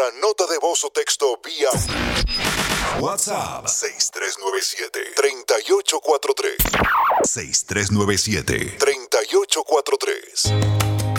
nota de voz o texto vía WhatsApp 6397-3843. 6397-3843.